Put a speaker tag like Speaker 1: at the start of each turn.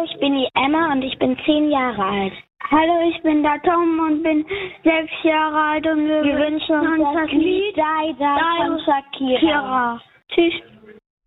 Speaker 1: ich bin die Emma und ich bin 10 Jahre alt.
Speaker 2: Hallo, ich bin der Tom und bin 6 Jahre alt und wir
Speaker 1: wünschen uns das Lied Die von Shakira.
Speaker 2: Tschüss.